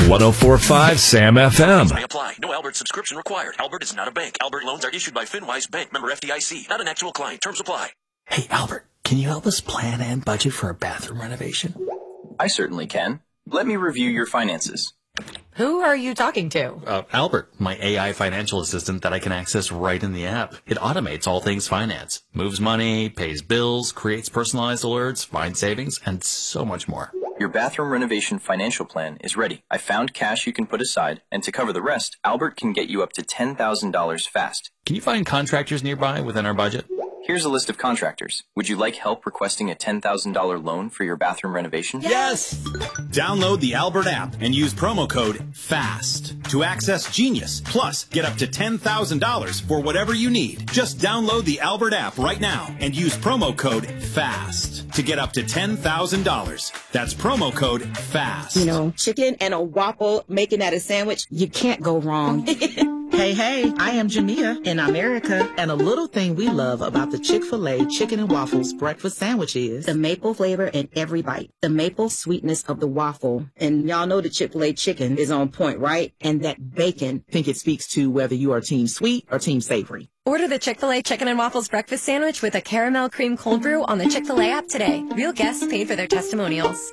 104.5 Sam FM. May apply. No Albert subscription required. Albert is not a bank. Albert loans are issued by FinWise Bank, member FDIC. Not an actual client. Terms apply. Hey, Albert, can you help us plan and budget for a bathroom renovation? I certainly can. Let me review your finances. Who are you talking to? Albert, my AI financial assistant that I can access right in the app. It automates all things finance, moves money, pays bills, creates personalized alerts, finds savings, and so much more. Your bathroom renovation financial plan is ready. I found cash you can put aside, and to cover the rest, Albert can get you up to $10,000 fast. Can you find contractors nearby within our budget? Here's a list of contractors. Would you like help requesting a $10,000 loan for your bathroom renovation? Yes! Download the Albert app and use promo code FAST to access Genius. Plus, get up to $10,000 for whatever you need. Just download the Albert app right now and use promo code FAST to get up to $10,000. That's promo code FAST. You know, chicken and a waffle, making that a sandwich, you can't go wrong. Hey, I am Jamia in America, and a little thing we love about the Chick-fil-A Chicken and Waffles breakfast sandwich is the maple flavor in every bite, the maple sweetness of the waffle. And y'all know the Chick-fil-A chicken is on point, right? And that bacon. I think it speaks to whether you are team sweet or team savory. Order the Chick-fil-A Chicken and Waffles breakfast sandwich with a caramel cream cold brew on the Chick-fil-A app today. Real guests paid for their testimonials.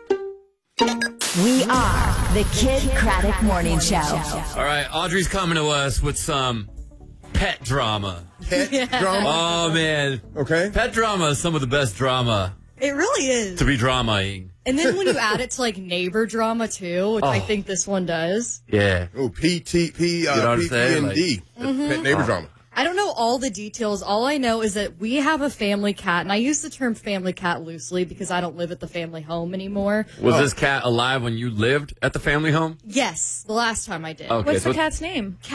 We are the Kid Craddock Morning Show. All right, Audrey's coming to us with some pet drama. Pet drama? Oh, man. Okay. Pet drama is some of the best drama It really is. to be dramaing. And then when you add it to like neighbor drama too, which I think this one does. Yeah. Oh, PTP, know what I'm saying? PTND. Pet neighbor drama. I don't know all the details. All I know is that we have a family cat, and I use the term family cat loosely because I don't live at the family home anymore. Was this cat alive when you lived at the family home? Yes, the last time I did. Okay, What's so the cat's name?